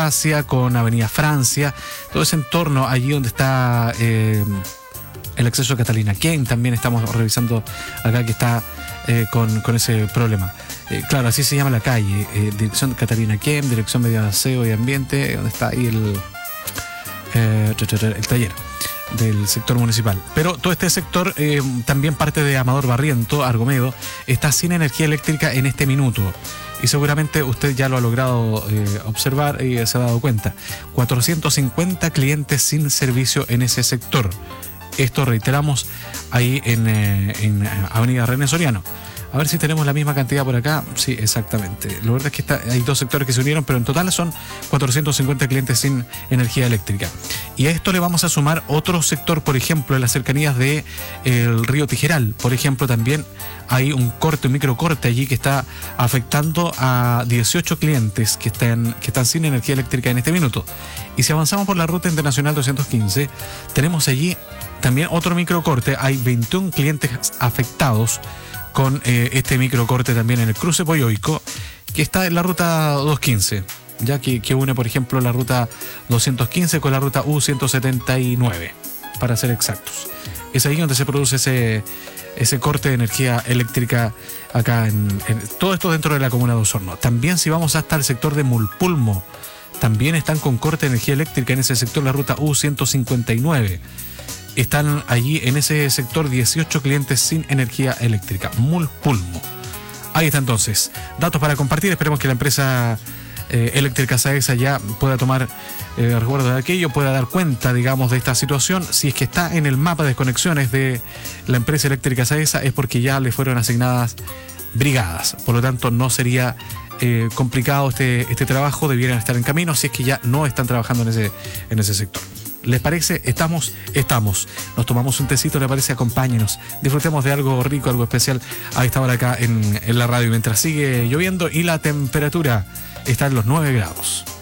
Asia, con Avenida Francia, todo ese entorno allí donde está el acceso a Catalina Ken. También estamos revisando acá que está con ese problema. Claro, así se llama la calle, dirección Catalina Ken, dirección Medio Aseo y Ambiente, donde está ahí el taller del sector municipal. Pero todo este sector, también parte de Amador Barriento, Argomedo, está sin energía eléctrica en este minuto. Y seguramente usted ya lo ha logrado observar y se ha dado cuenta. 450 clientes sin servicio en ese sector. Esto, reiteramos, ahí en Avenida René Soriano. A ver si tenemos la misma cantidad por acá. Sí, exactamente. Lo verdad es que hay dos sectores que se unieron, pero en total son 450 clientes sin energía eléctrica. Y a esto le vamos a sumar otro sector, por ejemplo, en las cercanías del río Tijeral. Por ejemplo, también hay un microcorte allí que está afectando a 18 clientes que están sin energía eléctrica en este minuto. Y si avanzamos por la ruta internacional 215, tenemos allí también otro microcorte. Hay 21 clientes afectados con este microcorte también en el cruce Poyoico, que está en la ruta 215, ya que une, por ejemplo, la ruta 215 con la ruta U179, para ser exactos. Es ahí donde se produce ese corte de energía eléctrica acá en todo esto dentro de la comuna de Osorno. También si vamos hasta el sector de Mulpulmo, también están con corte de energía eléctrica en ese sector, la ruta U159. Están allí en ese sector 18 clientes sin energía eléctrica. Mulpulmo. Ahí está entonces. Datos para compartir. Esperemos que la empresa eléctrica SAESA ya pueda tomar recuerdo de aquello, pueda dar cuenta, digamos, de esta situación. Si es que está en el mapa de desconexiones de la empresa eléctrica SAESA, es porque ya le fueron asignadas brigadas. Por lo tanto, no sería complicado este trabajo. Debieran estar en camino si es que ya no están trabajando en ese sector. ¿Les parece? Estamos. Nos tomamos un tecito, ¿les parece? Acompáñenos. Disfrutemos de algo rico, algo especial a esta hora acá en la radio, mientras sigue lloviendo y la temperatura está en los 9 grados.